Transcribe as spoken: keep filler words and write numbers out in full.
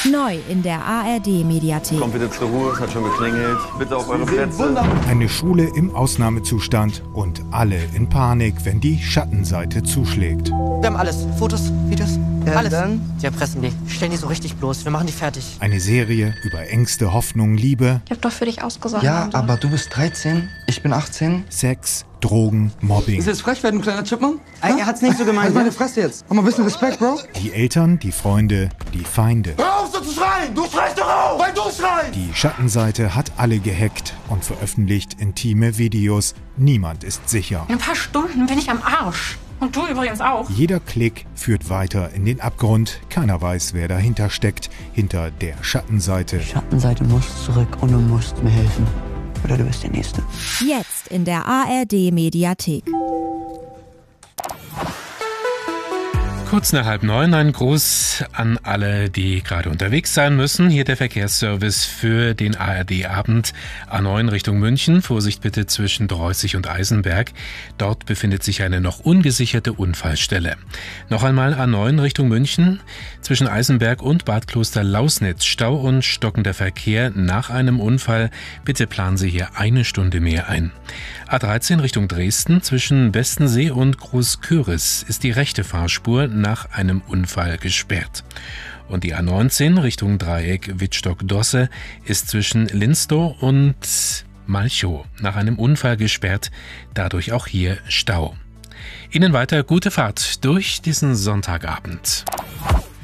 Neu in der A R D-Mediathek. Kommt bitte zur Ruhe, es hat schon geklingelt. Bitte auf eure Plätze. Eine Schule im Ausnahmezustand und alle in Panik, wenn die Schattenseite zuschlägt. Wir haben alles. Fotos, Videos, Ja, alles. dann? Die erpressen die. Stellen die so richtig bloß. Wir machen die fertig. Eine Serie über Ängste, Hoffnung, Liebe, Ich hab doch für dich ausgesorgt. Ja, aber du bist dreizehn, ich bin achtzehn. Sex, Drogen, Mobbing. Ist jetzt frech werden, kleiner Chipmunk? Ey, er hat's nicht so gemeint. Halt meine Fresse jetzt. Hab mal ein bisschen Respekt, Bro. Die Eltern, die Freunde, die Feinde. Hör auf so zu schreien! Du schreist doch auf! Weil du schreist! Die Schattenseite hat alle gehackt und veröffentlicht intime Videos. Niemand ist sicher. In ein paar Stunden bin ich am Arsch. Und du übrigens auch. Jeder Klick führt weiter in den Abgrund. Keiner weiß, wer dahinter steckt, hinter der Schattenseite. Schattenseite muss zurück und du musst mir helfen. Oder du bist der Nächste. Jetzt in der A R D-Mediathek. Kurz nach halb neun ein Gruß an alle, die gerade unterwegs sein müssen. Hier der Verkehrsservice für den A R D-Abend A neun Richtung München. Vorsicht bitte zwischen Dreußig und Eisenberg. Dort befindet sich eine noch ungesicherte Unfallstelle. Noch einmal A neun Richtung München. Zwischen Eisenberg und Bad Kloster-Lausnitz Stau und stockender Verkehr nach einem Unfall. Bitte planen Sie hier eine Stunde mehr ein. A dreizehn Richtung Dresden. Zwischen Westensee und Großköris ist die rechte Fahrspur nach einem Unfall gesperrt. Und die A neunzehn Richtung Dreieck Wittstock-Dosse ist zwischen Linstow und Malchow nach einem Unfall gesperrt, dadurch auch hier Stau. Ihnen weiter gute Fahrt durch diesen Sonntagabend.